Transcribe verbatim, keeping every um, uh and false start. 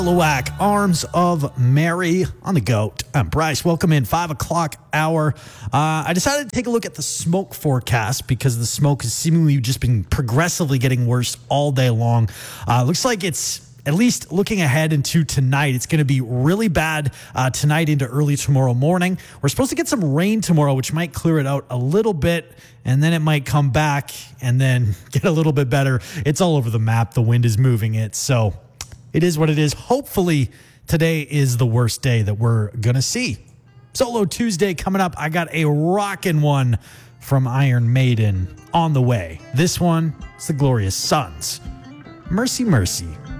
Whack, Arms of Mary on the goat. I'm Bryce. Welcome in five o'clock hour. Uh, I decided to take a look at the smoke forecast because the smoke has seemingly just been progressively getting worse all day long. Uh, looks like it's at least looking ahead into tonight. It's going to be really bad uh, tonight into early tomorrow morning. We're supposed to get some rain tomorrow, which might clear it out a little bit, and then it might come back and then get a little bit better. It's all over the map. The wind is moving it. So it is what it is. Hopefully today is the worst day that we're going to see. Solo Tuesday coming up. I got a rockin' one from Iron Maiden on the way. This one is the Glorious Sons. Mercy, Mercy.